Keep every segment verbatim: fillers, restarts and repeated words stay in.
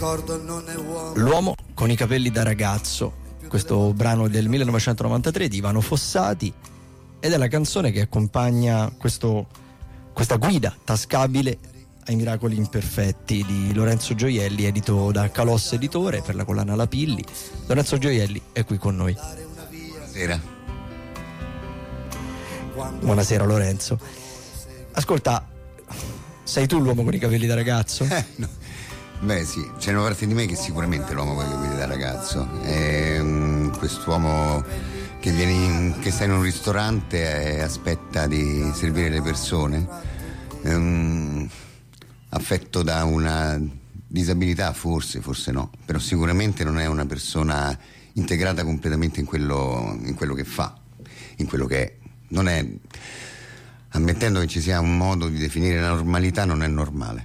L'uomo con i capelli da ragazzo, questo brano del millenovecentonovantatré di Ivano Fossati, ed è la canzone che accompagna questo, questa guida tascabile ai miracoli imperfetti di Lorenzo Gioielli, edito da Calosse Editore per la collana La Pilli. Lorenzo Gioielli è qui con noi. Buonasera. Buonasera Lorenzo. Ascolta, sei tu l'uomo con i capelli da ragazzo? Eh, no. Beh sì, c'è una parte di me che è sicuramente l'uomo con i capelli da ragazzo. È, um, quest'uomo che viene in, che sta in un ristorante e aspetta di servire le persone, um, affetto da una disabilità, forse, forse no, però sicuramente non è una persona integrata completamente in quello, in quello che fa, in quello che è. Non è, ammettendo che ci sia un modo di definire la normalità, non è normale.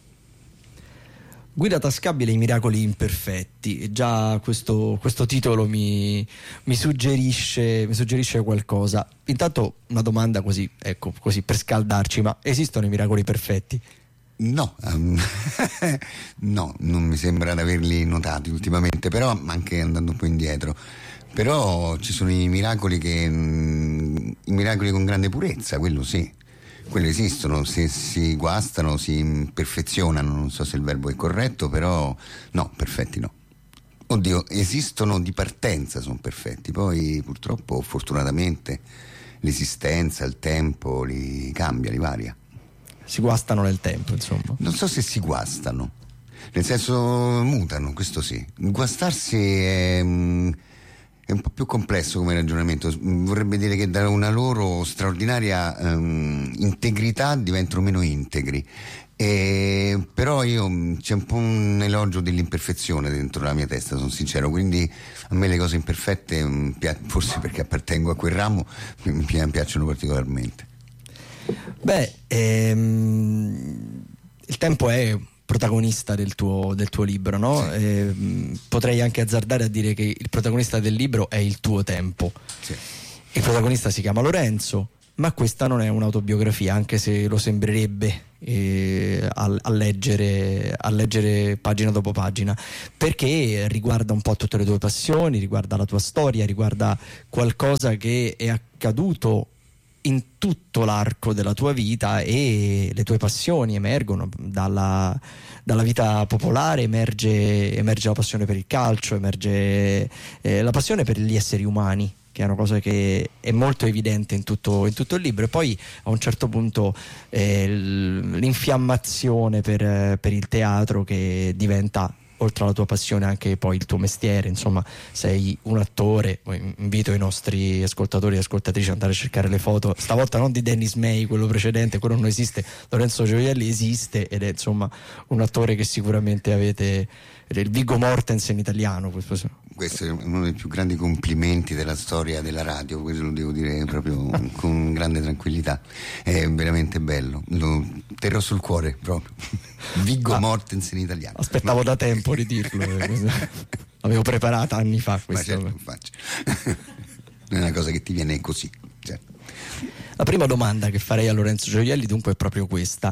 Guida tascabile ai miracoli imperfetti, già questo, questo titolo mi, mi, suggerisce, mi suggerisce qualcosa. Intanto una domanda così, ecco, così per scaldarci, ma esistono i miracoli perfetti? No, um, no, non mi sembra di averli notati ultimamente, però anche andando un po' indietro. Però ci sono i miracoli che, mh, i miracoli con grande purezza, quello sì. Quelli esistono, si, si guastano, si perfezionano, non so se il verbo è corretto, però no, perfetti no. Oddio, esistono di partenza, sono perfetti, poi purtroppo, fortunatamente, l'esistenza, il tempo li cambia, li varia. Si guastano nel tempo, insomma. Non so se si guastano, nel senso mutano, questo sì. Guastarsi è... Mh, È un po' più complesso come ragionamento, vorrebbe dire che da una loro straordinaria um, integrità diventano meno integri, e, però io c'è un po' un elogio dell'imperfezione dentro la mia testa, sono sincero, quindi a me le cose imperfette, um, forse perché appartengo a quel ramo, mi, mi piacciono particolarmente. Beh, ehm, il tempo è protagonista del tuo, del tuo libro, no? Sì. Eh, potrei anche azzardare a dire che il protagonista del libro è il tuo tempo. Sì. Il protagonista si chiama Lorenzo, ma questa non è un'autobiografia, anche se lo sembrerebbe eh, a, a, leggere, a leggere pagina dopo pagina, perché riguarda un po' tutte le tue passioni, riguarda la tua storia, riguarda qualcosa che è accaduto in tutto l'arco della tua vita, e le tue passioni emergono dalla, dalla vita popolare, emerge, emerge la passione per il calcio, emerge eh, la passione per gli esseri umani, che è una cosa che è molto evidente in tutto, in tutto il libro, e poi a un certo punto eh, l'infiammazione per, per il teatro, che diventa, oltre alla tua passione, anche poi il tuo mestiere. Insomma, sei un attore. Invito i nostri ascoltatori e ascoltatrici ad andare a cercare le foto, stavolta non di Dennis May, quello precedente, quello non esiste. Lorenzo Gioielli esiste, ed è insomma un attore che sicuramente avete, il Viggo Mortensen italiano. Questo è uno dei più grandi complimenti della storia della radio, questo lo devo dire proprio con grande tranquillità, è veramente bello, lo terrò sul cuore proprio. Viggo ah, Mortensen italiano. Aspettavo da tempo di dirlo, l'avevo preparata anni fa questa. Ma certo, faccio. Non è una cosa che ti viene così, certo. La prima domanda che farei a Lorenzo Gioielli dunque è proprio questa.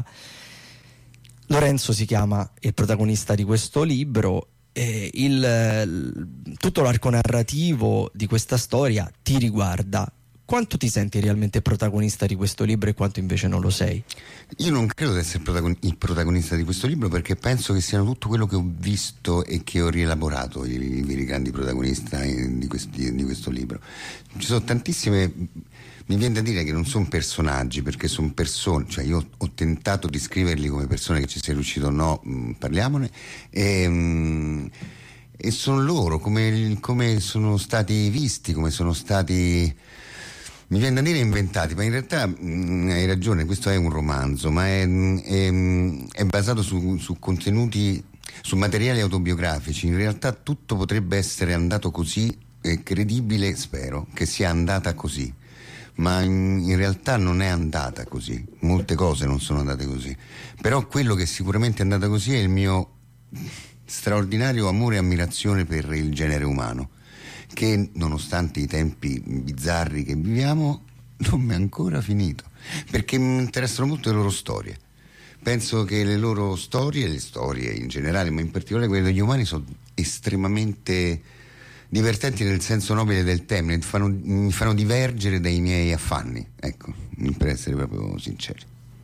Lorenzo si chiama il protagonista di questo libro, e il, tutto l'arco narrativo di questa storia ti riguarda. Quanto ti senti realmente protagonista di questo libro e quanto invece non lo sei? Io non credo di essere il protagonista di questo libro, perché penso che siano tutto quello che ho visto e che ho rielaborato i, i veri grandi protagonisti di, questi, di questo libro. Ci sono tantissime, mi viene da dire che non sono personaggi, perché sono persone, cioè io ho tentato di scriverli come persone, che ci sia riuscito o no, mh, parliamone, e, mh, e sono loro, come, come sono stati visti, come sono stati... Mi viene da dire inventati, ma in realtà mh, hai ragione, questo è un romanzo, ma è, è, è basato su, su contenuti, su materiali autobiografici. In realtà tutto potrebbe essere andato così, è credibile, spero, che sia andata così, ma in, in realtà non è andata così, molte cose non sono andate così. Però quello che sicuramente è andata così è il mio straordinario amore e ammirazione per il genere umano, che nonostante i tempi bizzarri che viviamo non mi è ancora finito, perché mi interessano molto le loro storie, penso che le loro storie, le storie in generale, ma in particolare quelle degli umani, sono estremamente divertenti nel senso nobile del termine, mi fanno, mi fanno divergere dai miei affanni, ecco, per essere proprio sinceri.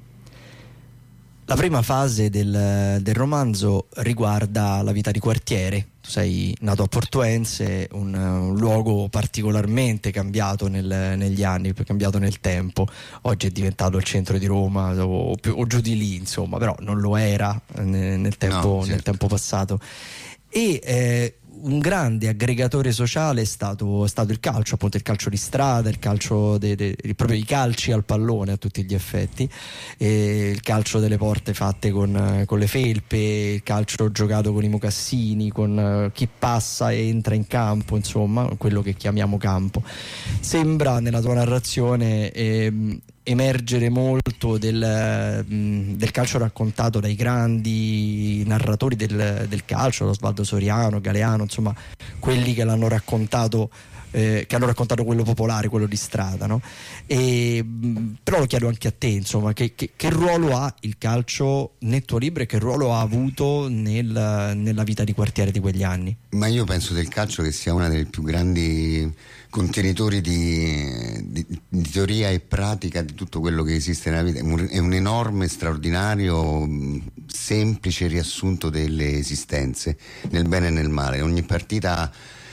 La prima fase del, del romanzo riguarda la vita di quartiere. Tu sei nato a Portuense, un, un luogo particolarmente cambiato nel, negli anni, cambiato nel tempo. Oggi è diventato il centro di Roma o, o giù di lì, insomma, però non lo era nel, nel, tempo, no, certo. nel tempo passato. E eh, un grande aggregatore sociale è stato, è stato il calcio, appunto il calcio di strada, il calcio de, de, proprio i calci al pallone a tutti gli effetti, e il calcio delle porte fatte con, con le felpe, il calcio giocato con i mocassini, con uh, chi passa e entra in campo, insomma quello che chiamiamo campo. Sembra nella tua narrazione ehm, emergere molto del, mh, del calcio raccontato dai grandi narratori del, del calcio, Osvaldo Soriano, Galeano, insomma quelli che l'hanno raccontato, eh, che hanno raccontato quello popolare, quello di strada, no? E, mh, però lo chiedo anche a te, insomma, che, che, che ruolo ha il calcio nel tuo libro e che ruolo ha avuto nel, nella vita di quartiere di quegli anni? Ma io penso del calcio che sia una delle più grandi contenitori di, di, di teoria e pratica di tutto quello che esiste nella vita. È un, è un enorme, straordinario, semplice riassunto delle esistenze, nel bene e nel male. Ogni partita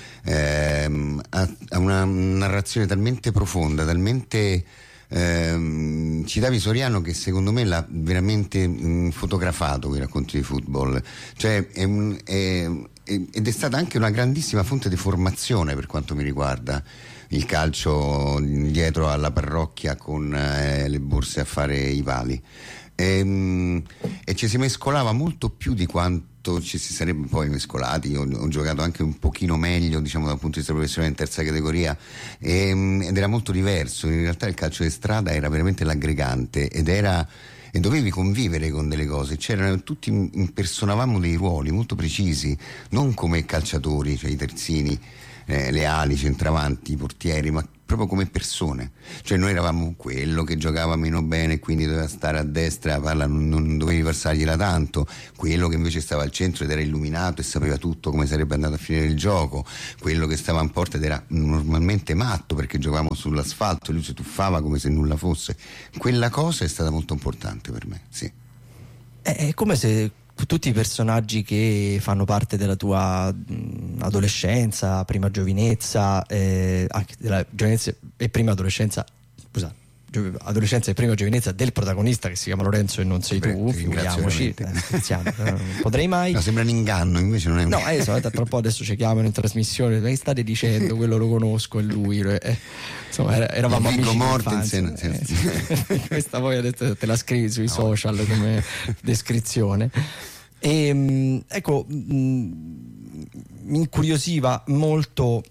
ehm, ha, ha una narrazione talmente profonda, talmente ehm, citavi Soriano, che secondo me l'ha veramente mh, fotografato quei racconti di football. Cioè è un è, ed è stata anche una grandissima fonte di formazione per quanto mi riguarda, il calcio dietro alla parrocchia con eh, le borse a fare i pali, e, e ci si mescolava molto più di quanto ci si sarebbe poi mescolati. Ho, ho giocato anche un pochino meglio, diciamo, dal punto di vista professionale in terza categoria, e, ed era molto diverso. In realtà il calcio di strada era veramente l'aggregante, ed era e dovevi convivere con delle cose. C'erano, tutti impersonavamo dei ruoli molto precisi, non come calciatori, cioè i terzini, eh, le ali, i centravanti, i portieri, ma proprio come persone. Cioè noi eravamo quello che giocava meno bene, quindi doveva stare a destra, la palla non, non dovevi passargliela tanto, quello che invece stava al centro ed era illuminato e sapeva tutto come sarebbe andato a finire il gioco, quello che stava in porta ed era normalmente matto perché giocavamo sull'asfalto e lui si tuffava come se nulla fosse. Quella cosa è stata molto importante per me, sì. È come se tutti i personaggi che fanno parte della tua mh, adolescenza, prima giovinezza, eh, anche della giovinezza e prima adolescenza, scusa, gio- adolescenza e prima giovinezza del protagonista, che si chiama Lorenzo e non sei Beh, tu, figuriamoci, eh, scherziamo, eh, non potrei mai. No, sembra un inganno, invece non è un No, eh, so, tra un po' adesso ci chiamano in trasmissione, che state dicendo, quello lo conosco, è lui, eh, insomma era, eravamo amici Mortensen, eh, sì. Questa poi adesso te la scrivi sui no. social come descrizione. E, ecco, mh, mi incuriosiva molto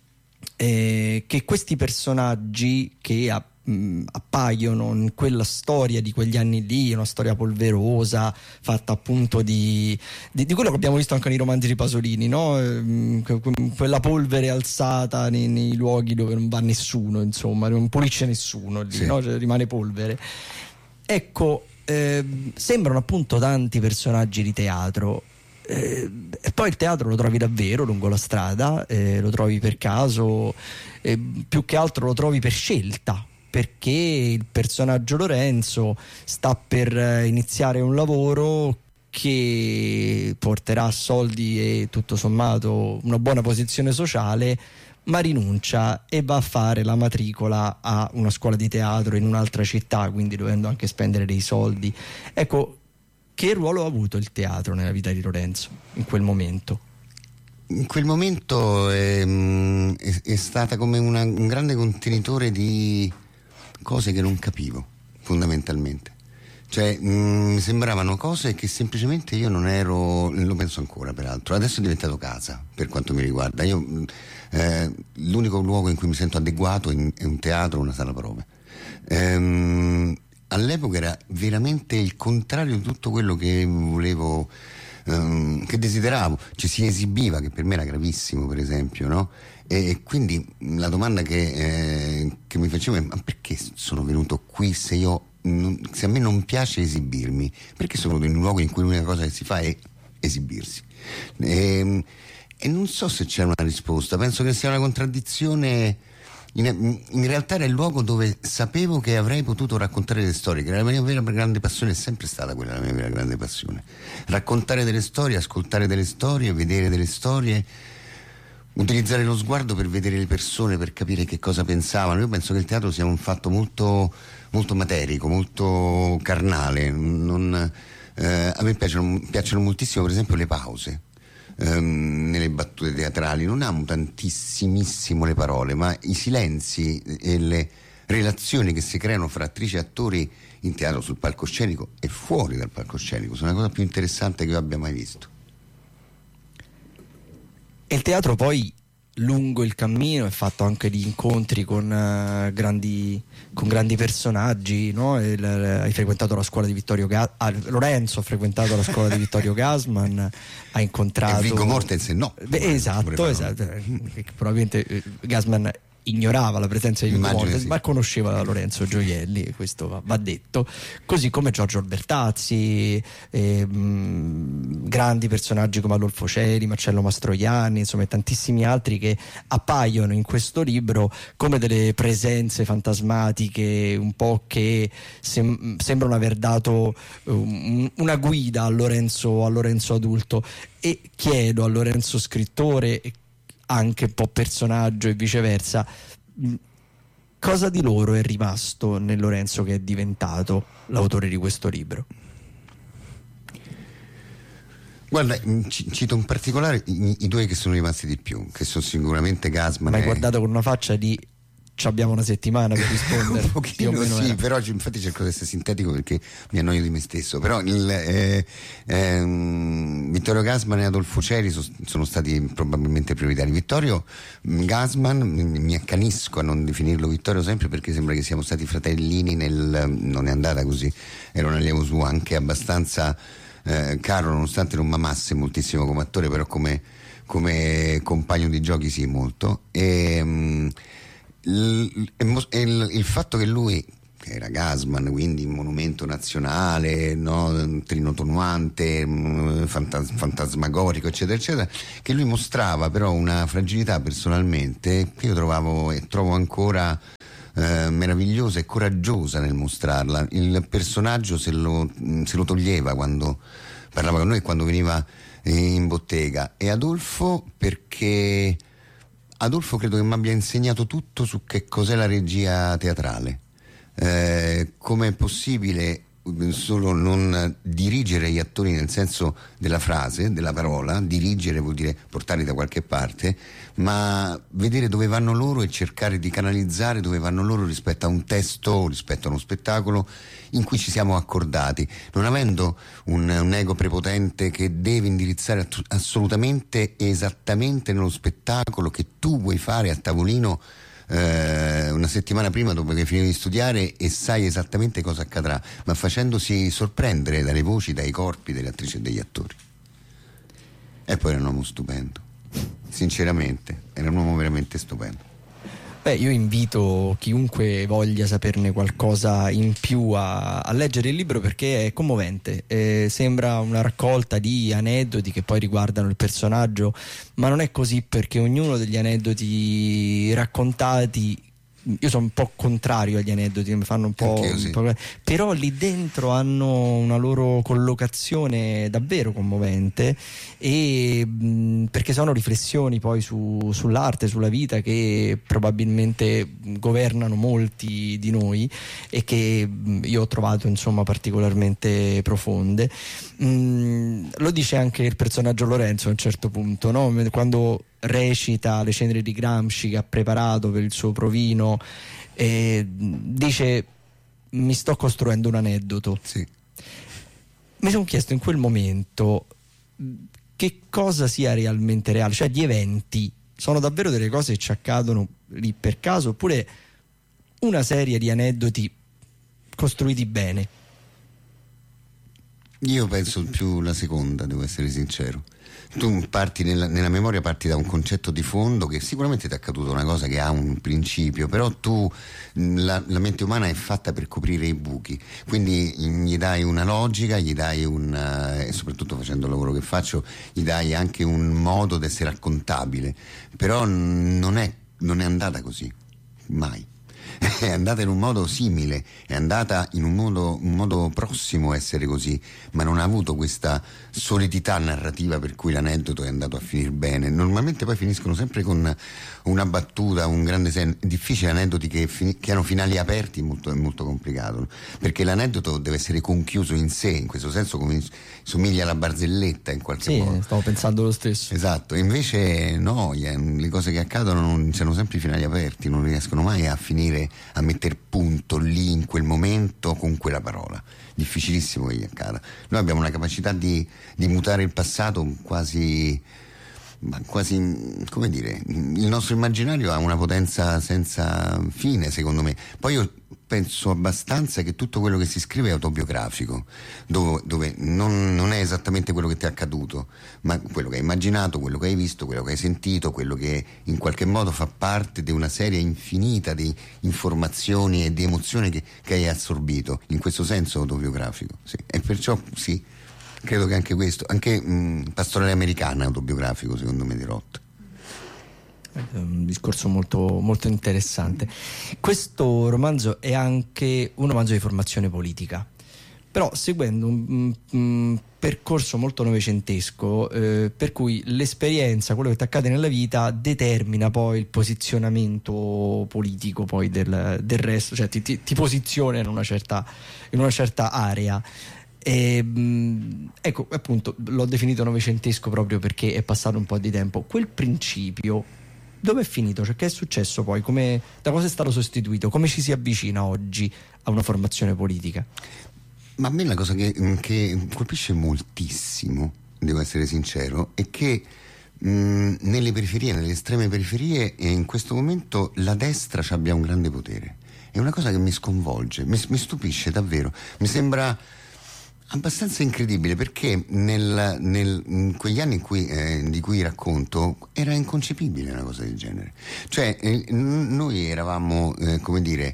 eh, che questi personaggi che a, mh, appaiono in quella storia di quegli anni lì, una storia polverosa, fatta appunto di, di, di quello che abbiamo visto anche nei romanzi di Pasolini, no? Ehm, quella polvere alzata nei, nei luoghi dove non va nessuno, insomma, non pulisce nessuno lì, sì. No? Cioè, rimane polvere. Ecco, Eh, sembrano appunto tanti personaggi di teatro, eh, e poi il teatro lo trovi davvero lungo la strada, eh, lo trovi per caso, eh, più che altro lo trovi per scelta, perché il personaggio Lorenzo sta per eh, iniziare un lavoro che porterà soldi e tutto sommato una buona posizione sociale, ma rinuncia e va a fare la matricola a una scuola di teatro in un'altra città, quindi dovendo anche spendere dei soldi. Ecco, che ruolo ha avuto il teatro nella vita di Lorenzo in quel momento? In quel momento è, è, è stata come una, un grande contenitore di cose che non capivo, fondamentalmente. Cioè mi sembravano cose che semplicemente io non ero, lo penso ancora peraltro, adesso è diventato casa per quanto mi riguarda. Io eh, l'unico luogo in cui mi sento adeguato è un teatro, una sala prove. Ehm, all'epoca era veramente il contrario di tutto quello che volevo, ehm, che desideravo. Ci si esibiva, che per me era gravissimo, per esempio, no? E quindi la domanda che, eh, che mi facevo è: ma perché sono venuto qui se io non, se a me non piace esibirmi, perché sono in un luogo in cui l'unica cosa che si fa è esibirsi. E, e non so se c'è una risposta, penso che sia una contraddizione. In, in realtà era il luogo dove sapevo che avrei potuto raccontare le storie, che era la mia vera grande passione, è sempre stata quella la mia vera grande passione. Raccontare delle storie, ascoltare delle storie, vedere delle storie, utilizzare lo sguardo per vedere le persone, per capire che cosa pensavano. Io penso che il teatro sia un fatto molto, molto materico, molto carnale. Non, eh, a me piacciono, piacciono moltissimo per esempio le pause ehm, nelle battute teatrali. Non amo tantissimissimo le parole, ma i silenzi e le relazioni che si creano fra attrici e attori in teatro, sul palcoscenico e fuori dal palcoscenico, sono la cosa più interessante che io abbia mai visto. E il teatro poi, lungo il cammino, è fatto anche di incontri con, uh, grandi, con grandi personaggi, no? Il, hai frequentato la scuola di Vittorio Gassman, ah, Lorenzo ha frequentato la scuola di Vittorio Gassman, ha incontrato... E Viggo Mortensen no. Beh, esatto, esatto. Probabilmente eh, Gassman ignorava la presenza di Viggo Mortensen, sì, ma conosceva Lorenzo Gioielli, questo va, va detto, così come Giorgio Albertazzi, eh, mh, grandi personaggi come Adolfo Ceri, Marcello Mastroianni, insomma tantissimi altri che appaiono in questo libro come delle presenze fantasmatiche, un po' che sem- sembrano aver dato um, una guida a Lorenzo, a Lorenzo adulto. E chiedo a Lorenzo scrittore, anche un po' personaggio e viceversa, cosa di loro è rimasto nel Lorenzo che è diventato l'autore di questo libro? Guarda, cito in particolare i, i due che sono rimasti di più, che sono sicuramente Gassman. Ma hai e... guardato con una faccia di ci abbiamo una settimana per rispondere. Un pochino sì, era. Però infatti cerco di essere sintetico perché mi annoio di me stesso. Però il, eh, ehm, Vittorio Gassman e Adolfo Ceri so, sono stati probabilmente prioritari. Vittorio Gassman, mi accanisco a non definirlo Vittorio sempre perché sembra che siamo stati fratellini nel... non è andata così, era un allievo suo anche abbastanza eh, caro, nonostante non mi amasse moltissimo come attore, però come, come compagno di giochi sì, molto. E... Mh, Il, il, il fatto che lui, che era Gassman, quindi monumento nazionale, no? Trino tonante, fantas, fantasmagorico, eccetera, eccetera, che lui mostrava però una fragilità personalmente che io trovavo e trovo ancora eh, meravigliosa e coraggiosa nel mostrarla. Il personaggio se lo, se lo toglieva quando parlava con noi, quando veniva in bottega. E Adolfo perché... Adolfo credo che mi abbia insegnato tutto su che cos'è la regia teatrale, eh, come è possibile solo non dirigere gli attori nel senso della frase, della parola. Dirigere vuol dire portarli da qualche parte, ma vedere dove vanno loro e cercare di canalizzare dove vanno loro rispetto a un testo, rispetto a uno spettacolo in cui ci siamo accordati, non avendo un, un ego prepotente che deve indirizzare att- assolutamente e esattamente nello spettacolo che tu vuoi fare a tavolino eh, una settimana prima dopo che finivi di studiare e sai esattamente cosa accadrà, ma facendosi sorprendere dalle voci, dai corpi delle attrici e degli attori. E poi era un uomo stupendo, sinceramente era un uomo veramente stupendo. Beh, io invito chiunque voglia saperne qualcosa in più a, a leggere il libro perché è commovente, eh, sembra una raccolta di aneddoti che poi riguardano il personaggio, ma non è così, perché ognuno degli aneddoti raccontati, io sono un po' contrario agli aneddoti, mi fanno un po', sì. un po', però lì dentro hanno una loro collocazione davvero commovente, e mh, perché sono riflessioni poi su, sull'arte, sulla vita che probabilmente governano molti di noi e che mh, io ho trovato insomma particolarmente profonde. Mh, lo dice anche il personaggio Lorenzo a un certo punto, no? Quando recita Le ceneri di Gramsci che ha preparato per il suo provino, e dice: mi sto costruendo un aneddoto. Sì. Mi sono chiesto in quel momento che cosa sia realmente reale, cioè gli eventi sono davvero delle cose che ci accadono lì per caso, oppure una serie di aneddoti costruiti bene. Io penso più la seconda, devo essere sincero. Tu parti nella, nella memoria parti da un concetto di fondo che sicuramente ti è accaduto una cosa che ha un principio, però tu la, la mente umana è fatta per coprire i buchi, quindi gli dai una logica, gli dai un e soprattutto facendo il lavoro che faccio gli dai anche un modo di essere raccontabile, però non è, non è andata così mai. È andata in un modo simile, è andata in un modo, un modo prossimo a essere così, ma non ha avuto questa solidità narrativa per cui l'aneddoto è andato a finire bene. Normalmente poi finiscono sempre con una battuta, un grande senso. È difficile aneddoti che, fini, che hanno finali aperti, molto, è molto complicato, perché l'aneddoto deve essere conchiuso in sé, in questo senso come somiglia alla barzelletta in qualche sì, modo. Sì, stavo pensando lo stesso. Esatto, invece no, le cose che accadono non hanno sempre i finali aperti, non riescono mai a finire, a mettere punto lì in quel momento con quella parola. Difficilissimo che gli accada. Noi abbiamo una capacità di, di mutare il passato quasi, quasi, come dire, il nostro immaginario ha una potenza senza fine, secondo me. Poi io penso abbastanza che tutto quello che si scrive è autobiografico, dove, dove non, non è esattamente quello che ti è accaduto, ma quello che hai immaginato, quello che hai visto, quello che hai sentito, quello che in qualche modo fa parte di una serie infinita di informazioni e di emozioni che, che hai assorbito. In questo senso autobiografico, sì. E perciò sì, credo che anche questo, anche mh, Pastorale Americana è autobiografico, secondo me, di Roth. È un discorso molto, molto interessante. Questo romanzo è anche un romanzo di formazione politica, però seguendo un, un percorso molto novecentesco, eh, per cui l'esperienza, quello che ti accade nella vita, determina poi il posizionamento politico poi del, del resto, cioè ti, ti, ti posiziona in una certa, in una certa area. E, mh, ecco, appunto, l'ho definito novecentesco proprio perché è passato un po' di tempo. Quel principio dove è finito? Cioè, che è successo poi? Come, da cosa è stato sostituito? Come ci si avvicina oggi a una formazione politica? Ma a me la cosa che, che colpisce moltissimo, devo essere sincero, è che mh, nelle periferie, nelle estreme periferie, e in questo momento la destra abbia un grande potere. È una cosa che mi sconvolge, mi, mi stupisce davvero. Mi sembra abbastanza incredibile, perché nel, nel, in quegli anni in cui, eh, di cui racconto era inconcepibile una cosa del genere. Cioè eh, noi eravamo, eh, come dire,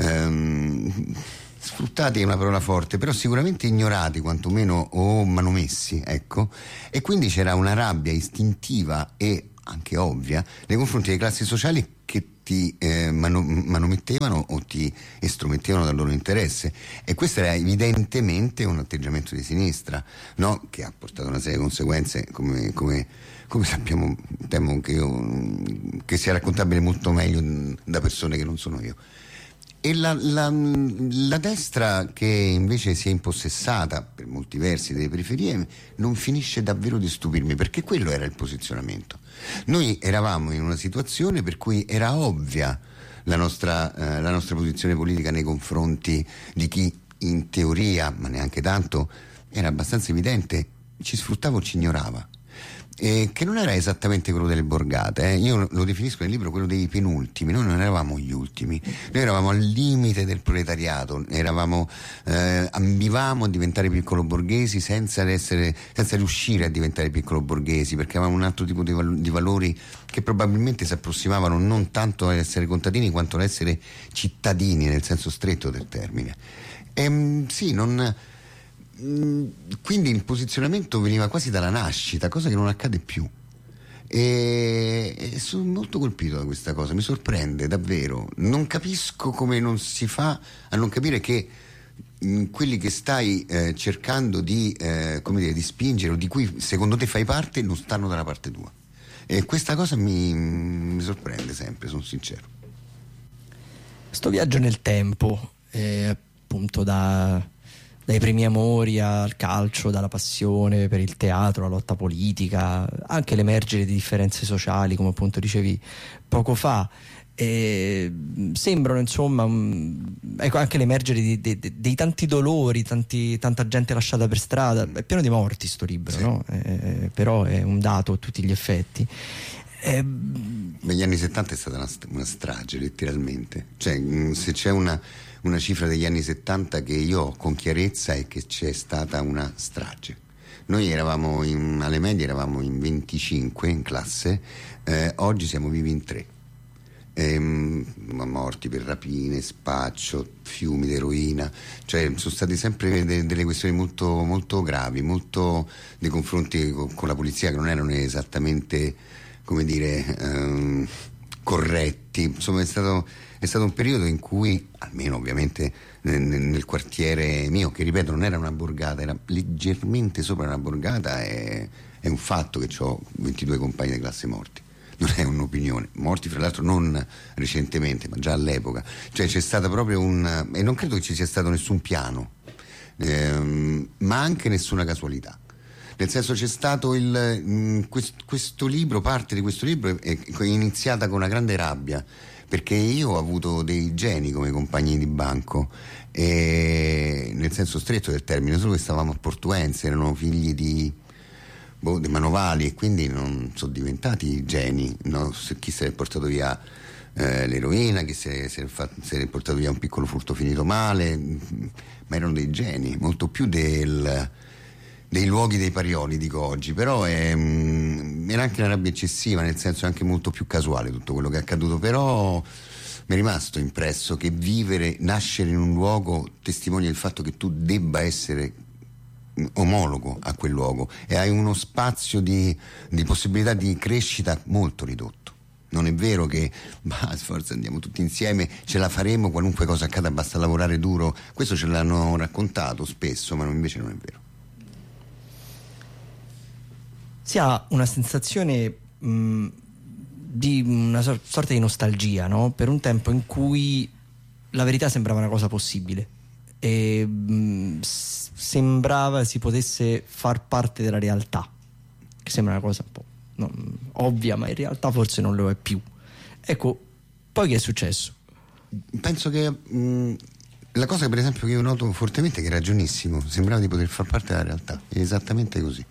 ehm, sfruttati è una parola forte, però sicuramente ignorati quantomeno o manomessi, ecco, e quindi c'era una rabbia istintiva e anche ovvia nei confronti delle classi sociali che ti eh, mano, manomettevano o ti estromettevano dal loro interesse, e questo era evidentemente un atteggiamento di sinistra, no? Che ha portato una serie di conseguenze, come, come, come sappiamo, temo che, io, che sia raccontabile molto meglio da persone che non sono io. E la, la, la destra, che invece si è impossessata per molti versi delle periferie, non finisce davvero di stupirmi, perché quello era il posizionamento. Noi eravamo in una situazione per cui era ovvia la nostra, eh, la nostra posizione politica nei confronti di chi in teoria, ma neanche tanto, era abbastanza evidente, ci sfruttava o ci ignorava. Eh, che non era esattamente quello delle borgate, eh. Io lo definisco nel libro quello dei penultimi. Noi non eravamo gli ultimi, noi eravamo al limite del proletariato, eravamo, eh, ambivamo a diventare piccolo borghesi senza, essere, senza riuscire a diventare piccolo borghesi, perché avevamo un altro tipo di, val- di valori che probabilmente si approssimavano non tanto ad essere contadini quanto ad essere cittadini nel senso stretto del termine. E, sì, non... quindi il posizionamento veniva quasi dalla nascita, cosa che non accade più, e, e sono molto colpito da questa cosa, mi sorprende davvero. Non capisco come non si fa a non capire che mh, quelli che stai eh, cercando di, eh, come dire, di spingere, o di cui secondo te fai parte, non stanno dalla parte tua, e questa cosa mi, mi sorprende sempre, sono sincero. Sto viaggio nel tempo, eh, appunto da dai primi amori al calcio, dalla passione per il teatro, la lotta politica, anche l'emergere di differenze sociali, come appunto dicevi poco fa. E sembrano insomma um, ecco, anche l'emergere di, di, di, dei tanti dolori, tanti, tanta gente lasciata per strada. È pieno di morti sto libro, sì. No? Eh, però è un dato a tutti gli effetti. Eh, Negli anni settanta è stata una, una strage, letteralmente. Cioè, se c'è una, una cifra degli anni settanta che io ho con chiarezza è che c'è stata una strage. Noi eravamo in, alle medie eravamo in venticinque in classe, eh, oggi siamo vivi in tre. Ehm, morti per rapine, spaccio, fiumi di eroina, cioè sono state sempre de- delle questioni molto, molto gravi, molto nei confronti con, con la polizia, che non erano esattamente, come dire, ehm, corretti. Insomma, è stato, è stato un periodo in cui, almeno ovviamente nel, nel quartiere mio, che ripeto non era una borgata, era leggermente sopra una borgata, è, è un fatto che ho ventidue compagni di classe morti. Non è un'opinione, morti fra l'altro non recentemente ma già all'epoca, cioè c'è stata proprio un, e non credo che ci sia stato nessun piano, ehm, ma anche nessuna casualità, nel senso c'è stato il, mh, quest, questo libro, parte di questo libro è, è iniziata con una grande rabbia, perché io ho avuto dei geni come compagni di banco, e, nel senso stretto del termine, solo che stavamo a Portuense, erano figli di Boh, dei manovali, e quindi non sono diventati geni, no? Chi se ne è portato via eh, l'eroina, chi se, se, fa, se ne è portato via un piccolo furto finito male, ma erano dei geni, molto più del, dei luoghi dei Parioli, dico oggi, però è, mh, era anche una rabbia eccessiva, nel senso anche molto più casuale tutto quello che è accaduto, però mi è rimasto impresso che vivere, nascere in un luogo testimonia il fatto che tu debba essere omologo a quel luogo e hai uno spazio di, di possibilità di crescita molto ridotto. Non è vero che bah, forse andiamo tutti insieme, ce la faremo, qualunque cosa accada basta lavorare duro. Questo ce l'hanno raccontato spesso, ma invece non è vero. Si ha una sensazione mh, di una sor- sorta di nostalgia, no? Per un tempo in cui la verità sembrava una cosa possibile e mh, sembrava si potesse far parte della realtà, che sembra una cosa un po' no, ovvia, ma in realtà forse non lo è più. Ecco, poi che è successo? Penso che mh, la cosa per esempio che io noto fortemente è che è ragionissimo, sembrava di poter far parte della realtà, è esattamente così.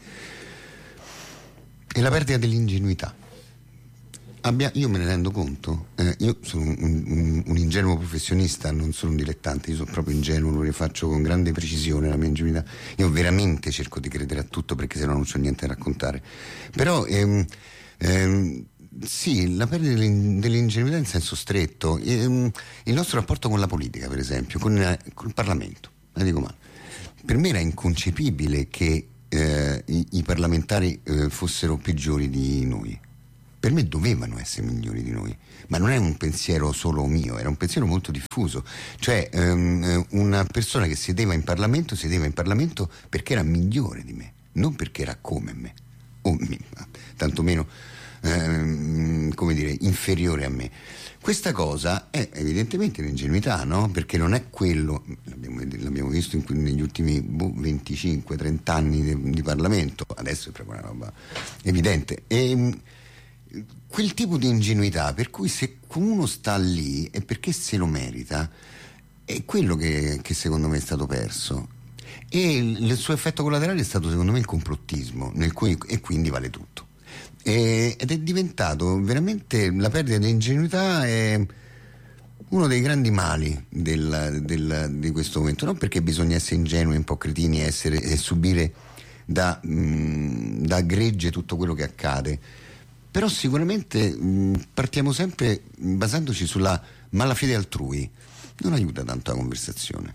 È la perdita dell'ingenuità. Abbia, io me ne rendo conto, eh, io sono un, un, un ingenuo professionista, non sono un dilettante, io sono proprio ingenuo, lo rifaccio con grande precisione la mia ingenuità. Io veramente cerco di credere a tutto, perché sennò non c'ho niente da raccontare. Però ehm, ehm, sì, la perdita dell'ingenuità in senso stretto, ehm, il nostro rapporto con la politica, per esempio, con, eh, con il Parlamento, la dico male. Per me era inconcepibile che eh, i, i parlamentari eh, fossero peggiori di noi. Per me dovevano essere migliori di noi, ma non è un pensiero solo mio, era un pensiero molto diffuso. Cioè um, una persona che sedeva in Parlamento sedeva in Parlamento perché era migliore di me, non perché era come me, o mi, tantomeno um, come dire, inferiore a me. Questa cosa è evidentemente l'ingenuità, no? Perché non è quello, l'abbiamo, l'abbiamo visto in, negli ultimi boh, venticinque trenta anni di, di Parlamento, adesso è proprio una roba evidente. E, quel tipo di ingenuità per cui se uno sta lì è perché se lo merita, è quello che, che secondo me è stato perso, e il, il suo effetto collaterale è stato secondo me il complottismo, nel cui, e quindi vale tutto, e, ed è diventato veramente, la perdita di ingenuità è uno dei grandi mali del, del, di questo momento, non perché bisogna essere ingenui, un po' cretini, essere, e subire da, mh, da gregge tutto quello che accade. Però sicuramente mh, partiamo sempre basandoci sulla malafede altrui, non aiuta tanto la conversazione.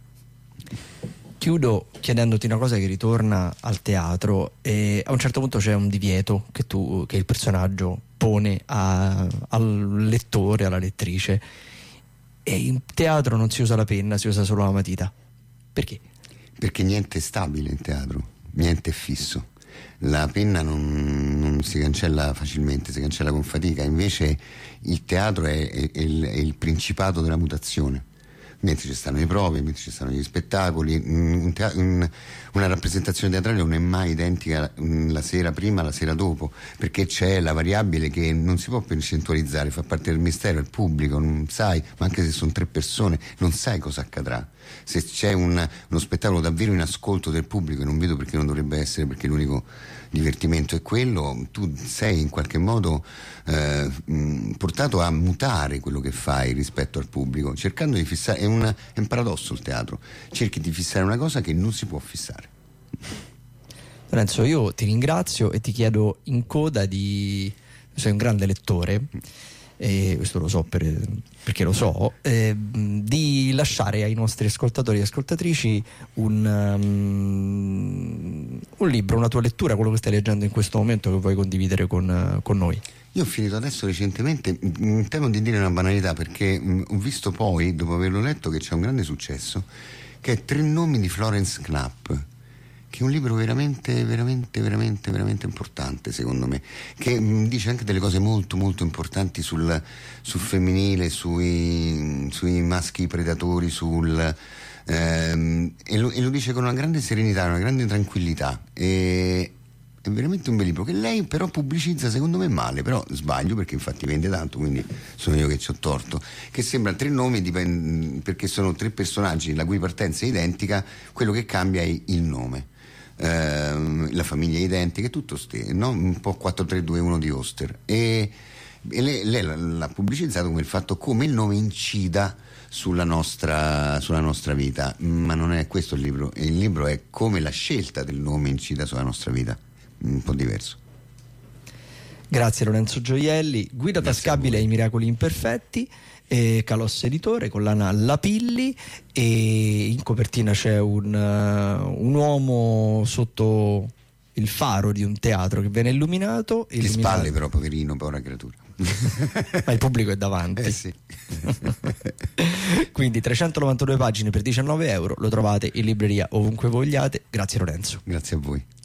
Chiudo chiedendoti una cosa che ritorna al teatro, e a un certo punto c'è un divieto che, tu, che il personaggio pone a, al lettore, alla lettrice, e in teatro non si usa la penna, si usa solo la matita. Perché? Perché niente è stabile in teatro, niente è fisso. La penna non, non si cancella facilmente, si cancella con fatica, invece il teatro è, è, è, il, è il principato della mutazione. Mentre ci stanno le prove, mentre ci stanno gli spettacoli, un teatro, un, una rappresentazione teatrale non è mai identica la sera prima, la sera dopo, perché c'è la variabile che non si può percentualizzare, fa parte del mistero, il pubblico, non sai, ma anche se sono tre persone, non sai cosa accadrà. Se c'è un, uno spettacolo davvero in ascolto del pubblico, e non vedo perché non dovrebbe essere, perché l'unico divertimento è quello, tu sei in qualche modo eh, mh, portato a mutare quello che fai rispetto al pubblico, cercando di fissare, è, una, è un paradosso il teatro, cerchi di fissare una cosa che non si può fissare. Lorenzo, io ti ringrazio e ti chiedo in coda di... sei un grande lettore, e questo lo so per, perché lo so, eh, di lasciare ai nostri ascoltatori e ascoltatrici un, um, un libro, una tua lettura, quello che stai leggendo in questo momento, che vuoi condividere con, con noi. Io ho finito adesso recentemente, mh, temo di dire una banalità, perché mh, ho visto poi, dopo averlo letto, che c'è un grande successo, che è Tre nomi di Florence Knapp, che è un libro veramente, veramente, veramente, veramente importante, secondo me, che mh, dice anche delle cose molto, molto importanti sul, sul femminile, sui, sui maschi predatori, sul, ehm, e, lo, e lo dice con una grande serenità, una grande tranquillità. E, è veramente un bel libro che lei però pubblicizza secondo me male, però sbaglio, perché infatti vende tanto, quindi sono io che ci ho torto, che sembra tre nomi dipend- perché sono tre personaggi la cui partenza è identica, quello che cambia è il nome. Uh, la famiglia è identica, è tutto ste, no? Un po' quattro tre due uno di Oster, e, e lei, lei l'ha pubblicizzato come il fatto come il nome incida sulla nostra, sulla nostra vita, ma non è questo il libro. Il libro è come la scelta del nome incida sulla nostra vita, un po' diverso. Grazie Lorenzo Gioielli, guida Grazie tascabile ai miracoli imperfetti, eh, Calos Editore, collana Lapilli, e in copertina c'è un, uh, un uomo sotto il faro di un teatro che viene illuminato. Che illuminato. spalle però, poverino, povera creatura. Ma il pubblico è davanti. Eh sì. Quindi trecentonovantadue pagine per diciannove euro, lo trovate in libreria ovunque vogliate. Grazie Lorenzo. Grazie a voi.